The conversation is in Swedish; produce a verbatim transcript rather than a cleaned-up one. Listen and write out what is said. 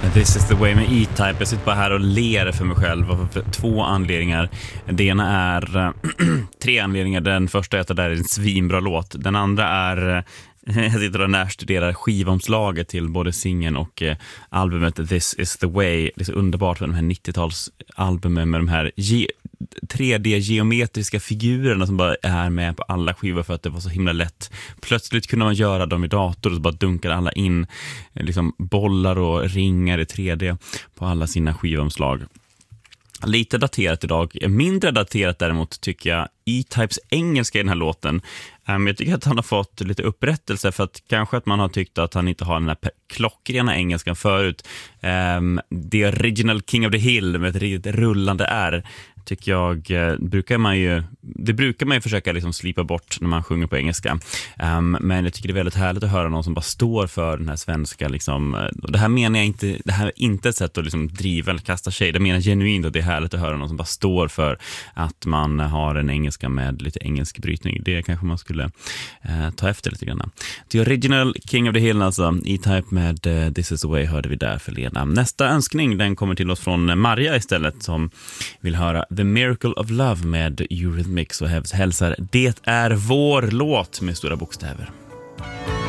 This is the way med E-Type. Jag sitter bara här och ler för mig själv av två anledningar. Det ena är tre anledningar. Den första är att det där är en svinbra låt. Den andra är jag sitter och närstuderar skivomslaget till både singeln och eh, albumet This is the way. Det är så underbart med de här nittiotalsalbumen med de här ge- tre D-geometriska figurerna som bara är med på alla skivor för att det var så himla lätt. Plötsligt kunde man göra dem i dator och så bara dunkade alla in eh, liksom bollar och ringar i tre D på alla sina skivomslag. Lite daterat idag, mindre daterat däremot tycker jag E-Types engelska i den här låten. Um, jag tycker att han har fått lite upprättelse för att kanske att man har tyckt att han inte har den här klockrena engelskan förut. Um, the original King of the Hill med ett riktigt rullande R tycker jag eh, brukar man ju det brukar man ju försöka liksom slipa bort när man sjunger på engelska. Um, men jag tycker det är väldigt härligt att höra någon som bara står för den här svenska liksom, och det här menar jag inte, det här är inte ett sätt att liksom driva eller kasta sig. Det menar genuint att det är härligt att höra någon som bara står för att man har en engelska med lite engelsk brytning. Det kanske man skulle eh, ta efter lite grann. The original King of the Hill alltså, E-Type med uh, This is the way hörde vi där för Lena. Nästa önskning den kommer till oss från Maria istället som vill höra The Miracle of Love med Eurythmics och hälsar det är vår låt med stora bokstäver.